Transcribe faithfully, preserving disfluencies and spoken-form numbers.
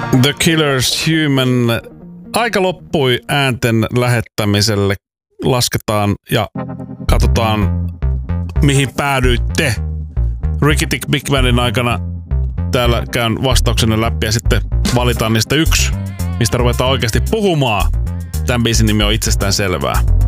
The Killer's Human. Aika loppui äänten lähettämiselle. Lasketaan ja katsotaan, mihin päädyitte. Ricky Tick Big Bandin aikana täällä käyn vastauksenne läpi ja sitten valitaan niistä yksi, mistä ruvetaan oikeasti puhumaan. Tämän biisin nimi on itsestään selvää.